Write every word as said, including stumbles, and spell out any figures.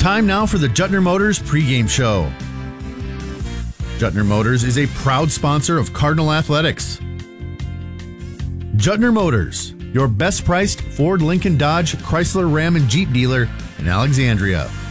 Time now for the Juttner Motors pregame show. Juttner Motors is a proud sponsor of Cardinal Athletics. Juttner Motors, your best priced Ford, Lincoln, Dodge, Chrysler, Ram, and Jeep dealer in Alexandria.